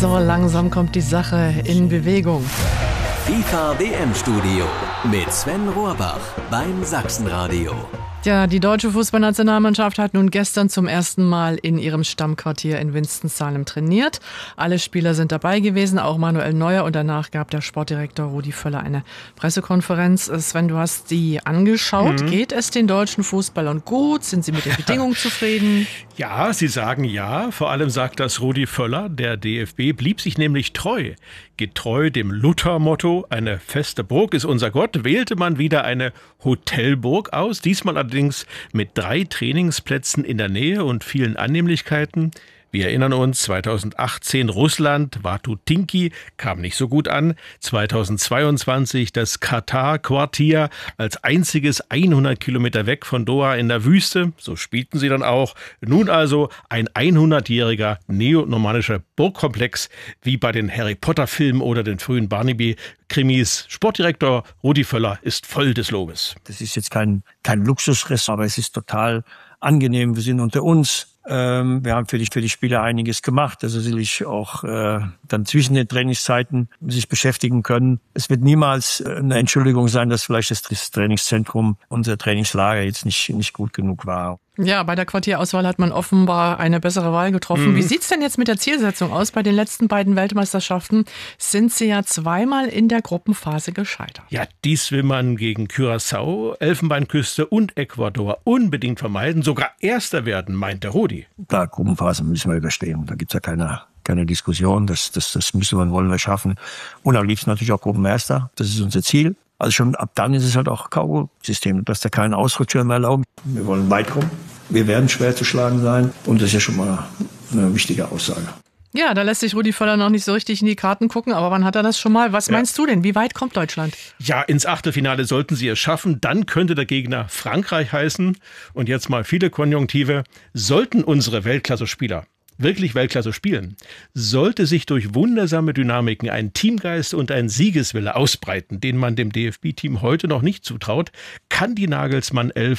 So langsam kommt die Sache in Bewegung. FIFA WM-Studio mit Sven Rohrbach beim Sachsenradio. Ja, die deutsche Fußballnationalmannschaft hat nun gestern zum ersten Mal in ihrem Stammquartier in Winston-Salem trainiert. Alle Spieler sind dabei gewesen, auch Manuel Neuer, und danach gab der Sportdirektor Rudi Völler eine Pressekonferenz. Sven, du hast die angeschaut. Geht es den deutschen Fußballern gut? Sind sie mit den Bedingungen zufrieden? Ja, sie sagen ja. Vor allem sagt das Rudi Völler. Der DFB blieb sich nämlich treu. Getreu dem Luther-Motto, eine feste Burg ist unser Gott, wählte man wieder eine Hotelburg aus. Diesmal allerdings mit 3 Trainingsplätzen in der Nähe und vielen Annehmlichkeiten. Wir erinnern uns, 2018 Russland, Watutinki, kam nicht so gut an. 2022 das Katar-Quartier als einziges 100 Kilometer weg von Doha in der Wüste. So spielten sie dann auch. Nun also ein 100-jähriger neonormannischer Burgkomplex, wie bei den Harry Potter-Filmen oder den frühen Barnaby-Krimis. Sportdirektor Rudi Völler ist voll des Lobes. Das ist jetzt kein Luxusressort, aber es ist total angenehm. Wir sind unter uns. Wir haben für die Spieler einiges gemacht, also sicherlich auch dann zwischen den Trainingszeiten sich beschäftigen können. Es wird niemals eine Entschuldigung sein, dass vielleicht das Trainingszentrum, unser Trainingslager jetzt nicht gut genug war. Ja, bei der Quartierauswahl hat man offenbar eine bessere Wahl getroffen. Wie sieht's denn jetzt mit der Zielsetzung aus? Bei den letzten beiden Weltmeisterschaften sind sie ja zweimal in der Gruppenphase gescheitert. Ja, dies will man gegen Curaçao, Elfenbeinküste und Ecuador unbedingt vermeiden. Sogar Erster werden, meint der Rudi. Klar, Gruppenphase müssen wir überstehen. Da gibt's ja keine Diskussion. Das müssen wir, wollen wir schaffen. Und am liebsten natürlich auch Gruppenerster. Das ist unser Ziel. Also schon ab dann ist es halt auch K.O.-System, dass da keinen Ausrutscher mehr erlauben. Wir wollen weit kommen. Wir werden schwer zu schlagen sein. Und das ist ja schon mal eine wichtige Aussage. Ja, da lässt sich Rudi Völler noch nicht so richtig in die Karten gucken. Aber wann hat er das schon mal? Was meinst du denn? Wie weit kommt Deutschland? Ja, ins Achtelfinale sollten sie es schaffen. Dann könnte der Gegner Frankreich heißen. Und jetzt mal viele Konjunktive. Sollten unsere Weltklasse-Spieler wirklich Weltklasse spielen, sollte sich durch wundersame Dynamiken ein Teamgeist und ein Siegeswille ausbreiten, den man dem DFB-Team heute noch nicht zutraut, kann die Nagelsmann 11